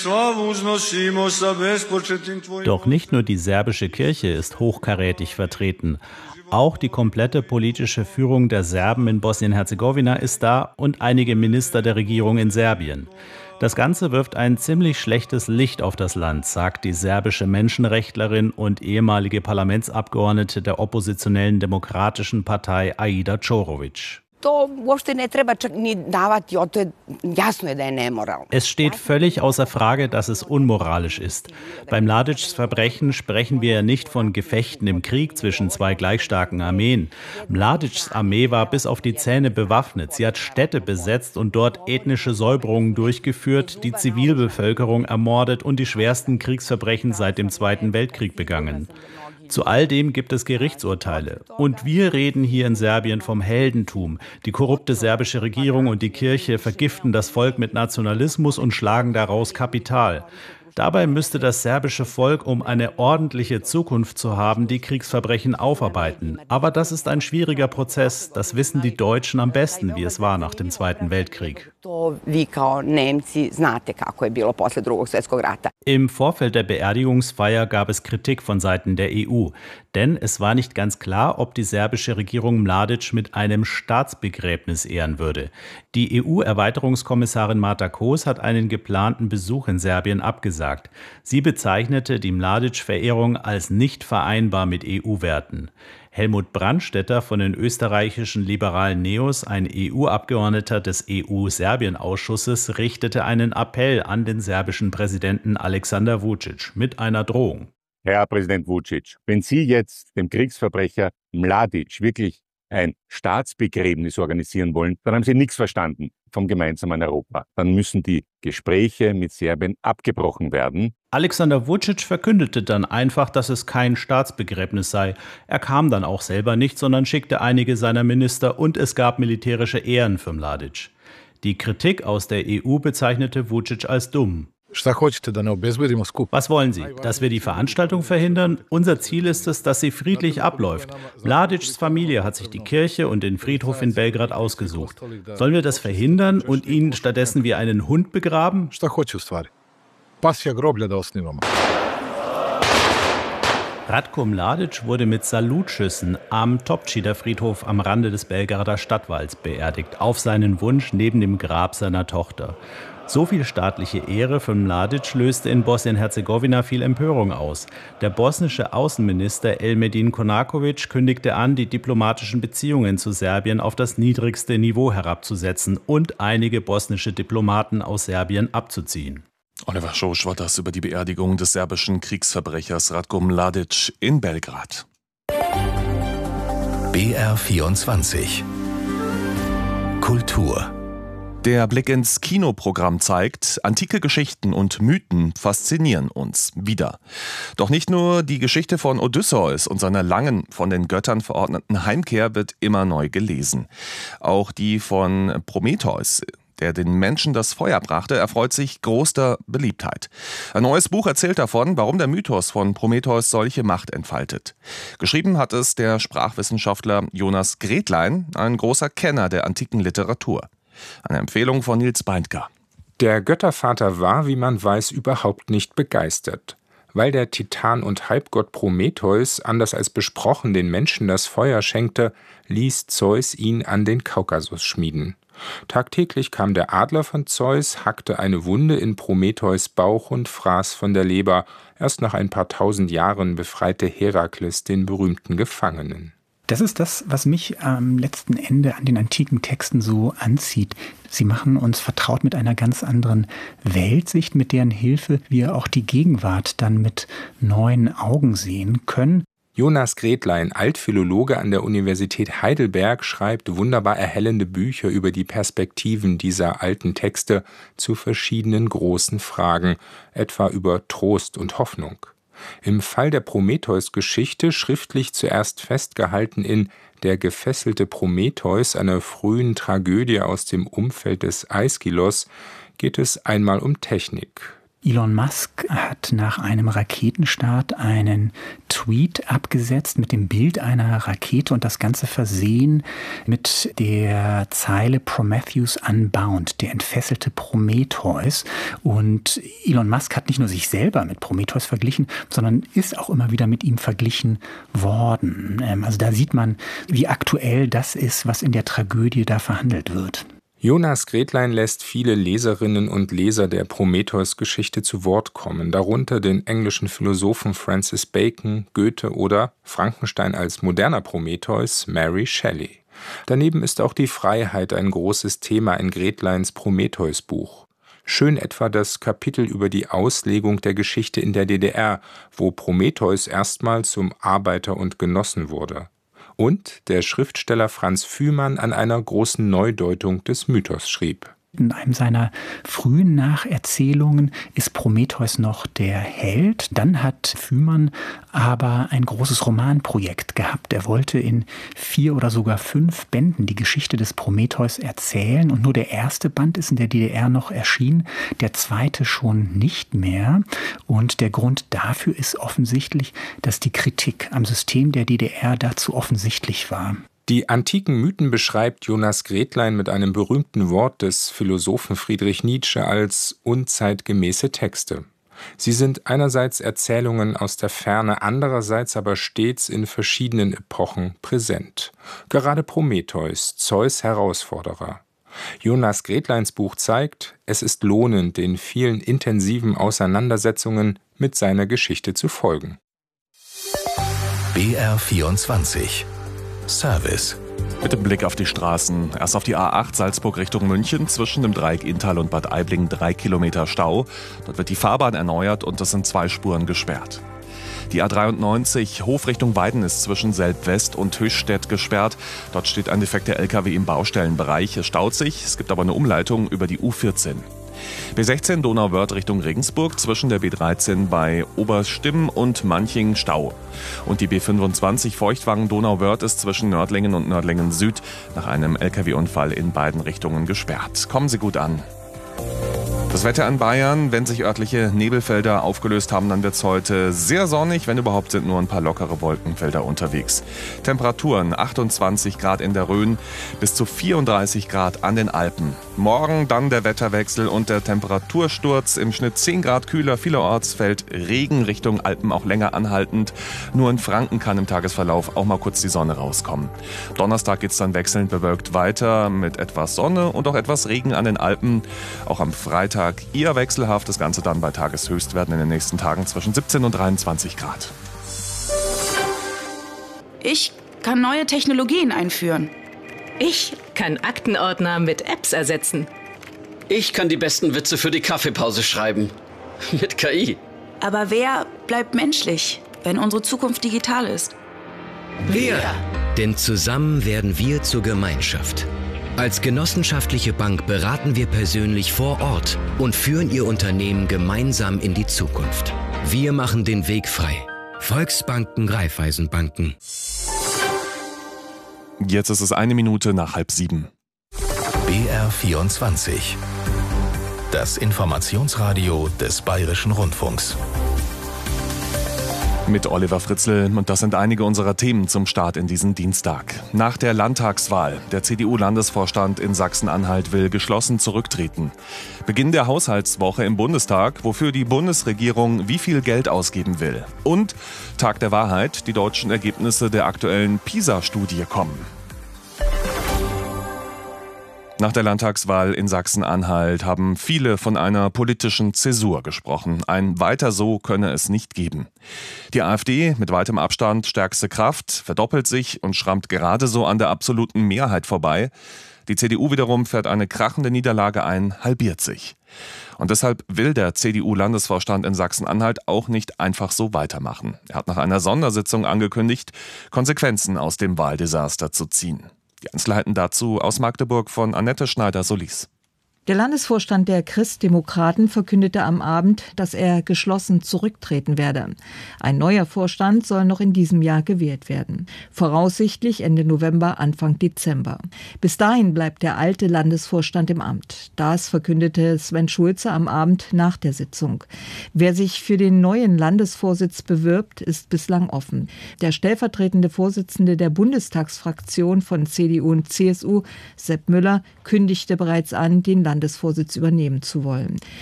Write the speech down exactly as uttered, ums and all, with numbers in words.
Doch nicht nur die serbische Kirche ist hochkarätig vertreten. Auch die komplette politische Führung der Serben in Bosnien-Herzegowina ist da und einige Minister der Regierung in Serbien. Das Ganze wirft ein ziemlich schlechtes Licht auf das Land, sagt die serbische Menschenrechtlerin und ehemalige Parlamentsabgeordnete der oppositionellen Demokratischen Partei Aida Ćorović. Es steht völlig außer Frage, dass es unmoralisch ist. Beim Mladićs Verbrechen sprechen wir nicht von Gefechten im Krieg zwischen zwei gleich starken Armeen. Mladićs Armee war bis auf die Zähne bewaffnet. Sie hat Städte besetzt und dort ethnische Säuberungen durchgeführt, die Zivilbevölkerung ermordet und die schwersten Kriegsverbrechen seit dem Zweiten Weltkrieg begangen. Zu all dem gibt es Gerichtsurteile. Und wir reden hier in Serbien vom Heldentum. Die korrupte serbische Regierung und die Kirche vergiften das Volk mit Nationalismus und schlagen daraus Kapital. Dabei müsste das serbische Volk, um eine ordentliche Zukunft zu haben, die Kriegsverbrechen aufarbeiten. Aber das ist ein schwieriger Prozess. Das wissen die Deutschen am besten, wie es war nach dem Zweiten Weltkrieg. Im Vorfeld der Beerdigungsfeier gab es Kritik von Seiten der E U. Denn es war nicht ganz klar, ob die serbische Regierung Mladić mit einem Staatsbegräbnis ehren würde. Die E U-Erweiterungskommissarin Marta Kos hat einen geplanten Besuch in Serbien abgesagt. Sie bezeichnete die Mladić-Verehrung als nicht vereinbar mit E U-Werten. Helmut Brandstätter von den österreichischen liberalen Neos, ein E U-Abgeordneter des E U-Serbien-Ausschusses, richtete einen Appell an den serbischen Präsidenten Aleksandar Vučić mit einer Drohung. Herr Präsident Vučić, wenn Sie jetzt dem Kriegsverbrecher Mladić wirklich ein Staatsbegräbnis organisieren wollen, dann haben Sie nichts verstanden vom gemeinsamen Europa. Dann müssen die Gespräche mit Serbien abgebrochen werden. Aleksandar Vučić verkündete dann einfach, dass es kein Staatsbegräbnis sei. Er kam dann auch selber nicht, sondern schickte einige seiner Minister und es gab militärische Ehren für Mladić. Die Kritik aus der E U bezeichnete Vučić als dumm. Was wollen Sie? Dass wir die Veranstaltung verhindern? Unser Ziel ist es, dass sie friedlich abläuft. Mladićs Familie hat sich die Kirche und den Friedhof in Belgrad ausgesucht. Sollen wir das verhindern und ihn stattdessen wie einen Hund begraben? Ratko Mladić wurde mit Salutschüssen am Topčider Friedhof am Rande des Belgrader Stadtwalds beerdigt, auf seinen Wunsch neben dem Grab seiner Tochter. So viel staatliche Ehre für Mladić löste in Bosnien-Herzegowina viel Empörung aus. Der bosnische Außenminister Elmedin Konaković kündigte an, die diplomatischen Beziehungen zu Serbien auf das niedrigste Niveau herabzusetzen und einige bosnische Diplomaten aus Serbien abzuziehen. Oliver Schosch war das über die Beerdigung des serbischen Kriegsverbrechers Ratko Mladić in Belgrad. B R vierundzwanzig Kultur. Der Blick ins Kinoprogramm zeigt, antike Geschichten und Mythen faszinieren uns wieder. Doch nicht nur die Geschichte von Odysseus und seiner langen, von den Göttern verordneten Heimkehr wird immer neu gelesen. Auch die von Prometheus, der den Menschen das Feuer brachte, erfreut sich großer Beliebtheit. Ein neues Buch erzählt davon, warum der Mythos von Prometheus solche Macht entfaltet. Geschrieben hat es der Sprachwissenschaftler Jonas Gretlein, ein großer Kenner der antiken Literatur. Eine Empfehlung von Nils Beindker. Der Göttervater war, wie man weiß, überhaupt nicht begeistert. Weil der Titan und Halbgott Prometheus, anders als besprochen, den Menschen das Feuer schenkte, ließ Zeus ihn an den Kaukasus schmieden. Tagtäglich kam der Adler von Zeus, hackte eine Wunde in Prometheus' Bauch und fraß von der Leber. Erst nach ein paar tausend Jahren befreite Herakles den berühmten Gefangenen. Das ist das, was mich am letzten Ende an den antiken Texten so anzieht. Sie machen uns vertraut mit einer ganz anderen Weltsicht, mit deren Hilfe wir auch die Gegenwart dann mit neuen Augen sehen können. Jonas Gretlein, Altphilologe an der Universität Heidelberg, schreibt wunderbar erhellende Bücher über die Perspektiven dieser alten Texte zu verschiedenen großen Fragen, etwa über Trost und Hoffnung. Im Fall der Prometheus-Geschichte, schriftlich zuerst festgehalten in Der gefesselte Prometheus, einer frühen Tragödie aus dem Umfeld des Aeschylos, geht es einmal um Technik. Elon Musk hat nach einem Raketenstart einen Tweet abgesetzt mit dem Bild einer Rakete und das Ganze versehen mit der Zeile Prometheus Unbound, der entfesselte Prometheus. Und Elon Musk hat nicht nur sich selber mit Prometheus verglichen, sondern ist auch immer wieder mit ihm verglichen worden. Also da sieht man, wie aktuell das ist, was in der Tragödie da verhandelt wird. Jonas Gretlein lässt viele Leserinnen und Leser der Prometheus-Geschichte zu Wort kommen, darunter den englischen Philosophen Francis Bacon, Goethe oder Frankenstein als moderner Prometheus Mary Shelley. Daneben ist auch die Freiheit ein großes Thema in Gretleins Prometheus-Buch. Schön etwa das Kapitel über die Auslegung der Geschichte in der D D R, wo Prometheus erstmals zum Arbeiter und Genossen wurde. Und der Schriftsteller Franz Fühmann an einer großen Neudeutung des Mythos schrieb. In einem seiner frühen Nacherzählungen ist Prometheus noch der Held. Dann hat Fühmann aber ein großes Romanprojekt gehabt. Er wollte in vier oder sogar fünf Bänden die Geschichte des Prometheus erzählen. Und nur der erste Band ist in der D D R noch erschienen, der zweite schon nicht mehr. Und der Grund dafür ist offensichtlich, dass die Kritik am System der D D R dazu offensichtlich war. Die antiken Mythen beschreibt Jonas Gretlein mit einem berühmten Wort des Philosophen Friedrich Nietzsche als unzeitgemäße Texte. Sie sind einerseits Erzählungen aus der Ferne, andererseits aber stets in verschiedenen Epochen präsent. Gerade Prometheus, Zeus' Herausforderer. Jonas Gretleins Buch zeigt, es ist lohnend, den vielen intensiven Auseinandersetzungen mit seiner Geschichte zu folgen. B R vierundzwanzig Service. Mit dem Blick auf die Straßen. Erst auf die A acht Salzburg Richtung München, zwischen dem Dreieck Inntal und Bad Aibling drei Kilometer Stau. Dort wird die Fahrbahn erneuert und es sind zwei Spuren gesperrt. Die A dreiundneunzig Hof Richtung Weiden ist zwischen Selb-West und Höchstädt gesperrt. Dort steht ein defekter L K W im Baustellenbereich. Es staut sich, es gibt aber eine Umleitung über die U vierzehn. B sechzehn Donauwörth Richtung Regensburg, zwischen der B dreizehn bei Oberstimm und Manching Stau. Und die B fünfundzwanzig Feuchtwangen Donauwörth ist zwischen Nördlingen und Nördlingen Süd nach einem L K W-Unfall in beiden Richtungen gesperrt. Kommen Sie gut an. Das Wetter in Bayern, wenn sich örtliche Nebelfelder aufgelöst haben, dann wird es heute sehr sonnig, wenn überhaupt sind nur ein paar lockere Wolkenfelder unterwegs. Temperaturen achtundzwanzig Grad in der Rhön bis zu vierunddreißig Grad an den Alpen. Morgen dann der Wetterwechsel und der Temperatursturz, im Schnitt zehn Grad kühler, vielerorts fällt Regen Richtung Alpen auch länger anhaltend. Nur in Franken kann im Tagesverlauf auch mal kurz die Sonne rauskommen. Donnerstag geht es dann wechselnd bewölkt weiter mit etwas Sonne und auch etwas Regen an den Alpen. Auch am Freitag eher wechselhaft, das Ganze dann bei Tageshöchstwerten in den nächsten Tagen zwischen siebzehn und dreiundzwanzig Grad. Ich kann neue Technologien einführen. Ich kann Aktenordner mit Apps ersetzen. Ich kann die besten Witze für die Kaffeepause schreiben. Mit K I. Aber wer bleibt menschlich, wenn unsere Zukunft digital ist? Wir! Denn zusammen werden wir zur Gemeinschaft. Als genossenschaftliche Bank beraten wir persönlich vor Ort und führen Ihr Unternehmen gemeinsam in die Zukunft. Wir machen den Weg frei. Volksbanken, Raiffeisenbanken. Jetzt ist es eine Minute nach halb sieben. B R vierundzwanzig. Das Informationsradio des Bayerischen Rundfunks. Mit Oliver Fritzl, und das sind einige unserer Themen zum Start in diesen Dienstag. Nach der Landtagswahl. Der C D U-Landesvorstand in Sachsen-Anhalt will geschlossen zurücktreten. Beginn der Haushaltswoche im Bundestag, wofür die Bundesregierung wie viel Geld ausgeben will. Und Tag der Wahrheit, die deutschen Ergebnisse der aktuellen PISA-Studie kommen. Nach der Landtagswahl in Sachsen-Anhalt haben viele von einer politischen Zäsur gesprochen. Ein Weiter so könne es nicht geben. Die AfD, mit weitem Abstand stärkste Kraft, verdoppelt sich und schrammt gerade so an der absoluten Mehrheit vorbei. Die C D U wiederum fährt eine krachende Niederlage ein, halbiert sich. Und deshalb will der C D U-Landesvorstand in Sachsen-Anhalt auch nicht einfach so weitermachen. Er hat nach einer Sondersitzung angekündigt, Konsequenzen aus dem Wahldesaster zu ziehen. Die Einzelheiten dazu aus Magdeburg von Annette Schneider-Solis. Der Landesvorstand der Christdemokraten verkündete am Abend, dass er geschlossen zurücktreten werde. Ein neuer Vorstand soll noch in diesem Jahr gewählt werden. Voraussichtlich Ende November, Anfang Dezember. Bis dahin bleibt der alte Landesvorstand im Amt. Das verkündete Sven Schulze am Abend nach der Sitzung. Wer sich für den neuen Landesvorsitz bewirbt, ist bislang offen. Der stellvertretende Vorsitzende der Bundestagsfraktion von C D U und C S U, Sepp Müller, kündigte bereits an, den Landesvorsitz übernehmen zu wollen.